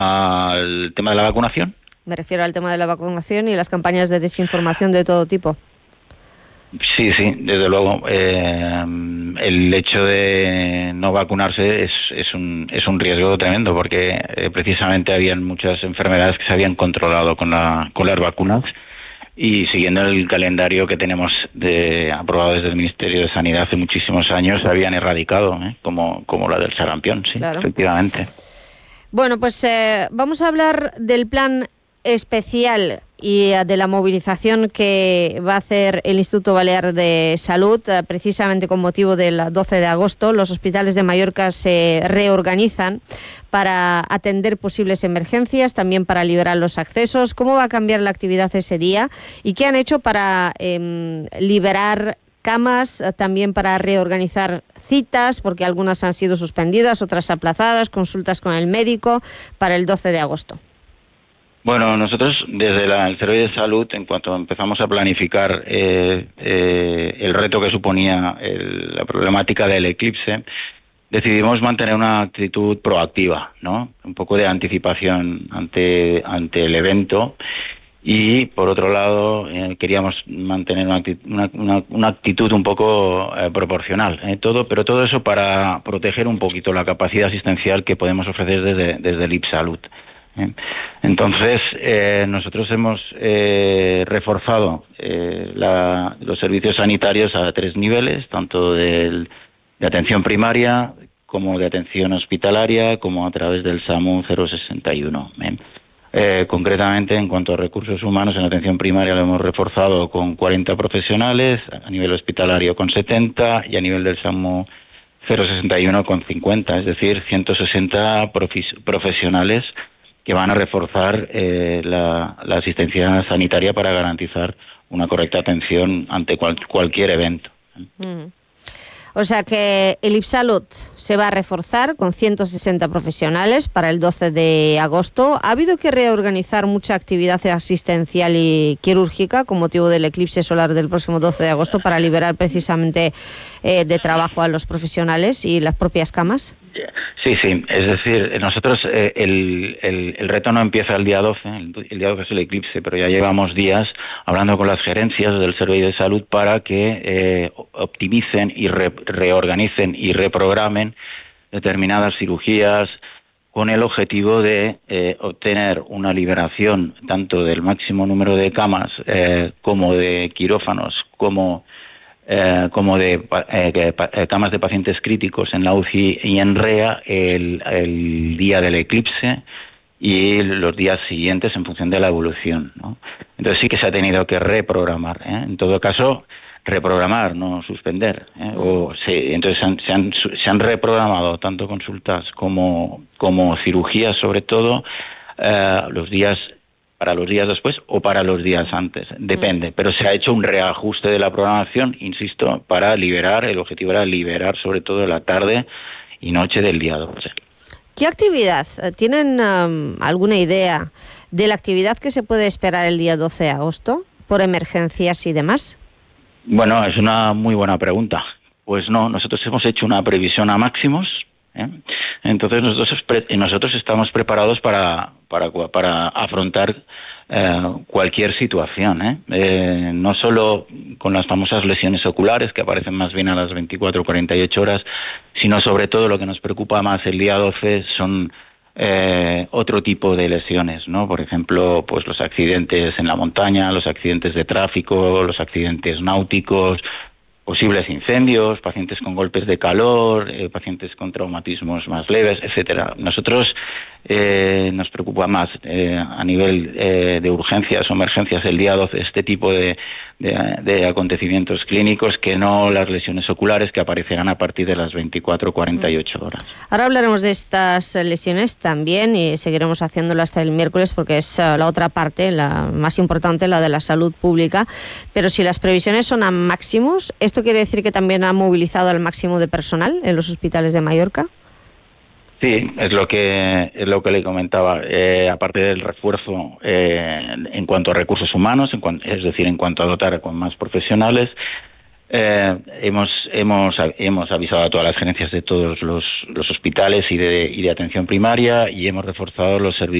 al tema de la vacunación. Me refiero al tema de la vacunación y las campañas de desinformación de todo tipo. Sí, desde luego. El hecho de no vacunarse es un riesgo tremendo, porque precisamente habían muchas enfermedades que se habían controlado con las vacunas, y siguiendo el calendario que tenemos aprobado desde el Ministerio de Sanidad hace muchísimos años, se habían erradicado, como la del sarampión, sí, claro. Efectivamente. Bueno, pues vamos a hablar del plan especial y de la movilización que va a hacer el Instituto Balear de Salud, precisamente con motivo del 12 de agosto. Los hospitales de Mallorca se reorganizan para atender posibles emergencias, también para liberar los accesos. ¿Cómo va a cambiar la actividad ese día? ¿Y qué han hecho para liberar camas, también para reorganizar citas, porque algunas han sido suspendidas, otras aplazadas, consultas con el médico para el 12 de agosto? Bueno, nosotros desde el Servicio de Salud, en cuanto empezamos a planificar el reto que suponía la problemática del eclipse, decidimos mantener una actitud proactiva, ¿no? Un poco de anticipación ante el evento. Y por otro lado queríamos mantener una actitud un poco proporcional, pero todo eso para proteger un poquito la capacidad asistencial que podemos ofrecer desde el IPSalud. Entonces nosotros hemos reforzado los servicios sanitarios a 3 niveles, tanto de atención primaria como de atención hospitalaria, como a través del SAMU 061. Concretamente, en cuanto a recursos humanos, en atención primaria lo hemos reforzado con 40 profesionales, a nivel hospitalario con 70 y a nivel del SAMU 061 con 50, es decir, 160 profesionales que van a reforzar la asistencia sanitaria para garantizar una correcta atención ante cualquier evento. O sea que el IPSalud se va a reforzar con 160 profesionales para el 12 de agosto. ¿Ha habido que reorganizar mucha actividad asistencial y quirúrgica con motivo del eclipse solar del próximo 12 de agosto para liberar precisamente de trabajo a los profesionales y las propias camas? Sí, es decir, nosotros el reto no empieza el día 12, el día 12 es el eclipse, pero ya llevamos días hablando con las gerencias del Servicio de Salud para que optimicen y reorganicen y reprogramen determinadas cirugías con el objetivo de obtener una liberación tanto del máximo número de camas como de quirófanos, como de camas de pacientes críticos en la UCI y en REA el día del eclipse y los días siguientes en función de la evolución, ¿no? Entonces sí que se ha tenido que reprogramar, en todo caso reprogramar, no suspender, entonces se han reprogramado tanto consultas como cirugías, sobre todo los días para los días después o para los días antes, depende, pero se ha hecho un reajuste de la programación, insisto, para liberar, el objetivo era liberar sobre todo la tarde y noche del día 12. ¿Qué actividad? ¿Tienen alguna idea de la actividad que se puede esperar el día 12 de agosto por emergencias y demás? Bueno, es una muy buena pregunta. Pues no, nosotros hemos hecho una previsión a máximos, entonces nosotros estamos preparados para afrontar cualquier situación, no solo con las famosas lesiones oculares que aparecen más bien a las 24 o 48 horas, sino sobre todo lo que nos preocupa más el día 12 son otro tipo de lesiones, ¿no? Por ejemplo, pues los accidentes en la montaña, los accidentes de tráfico, los accidentes náuticos, posibles incendios, pacientes con golpes de calor, pacientes con traumatismos más leves, etcétera. Nosotros nos preocupa más a nivel de urgencias o emergencias el día 12 este tipo de acontecimientos clínicos que no las lesiones oculares que aparecerán a partir de las 24 o 48 horas. Ahora hablaremos de estas lesiones también y seguiremos haciéndolo hasta el miércoles porque es la otra parte, la más importante, la de la salud pública. Pero si las previsiones son a máximos, ¿esto quiere decir que también han movilizado al máximo de personal en los hospitales de Mallorca? Sí, es lo que le comentaba. Aparte del refuerzo en cuanto a recursos humanos, es decir, en cuanto a dotar con más profesionales, Hemos avisado a todas las gerencias de todos los hospitales y de atención primaria, y hemos reforzado los servicios